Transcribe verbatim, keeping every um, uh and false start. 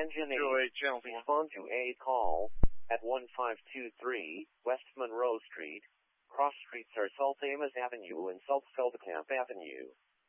Engine zero eight, eight channel four. respond to a call at one five two three West Monroe Street. Cross streets are Salt Ames Avenue and Salt Feldkamp Avenue.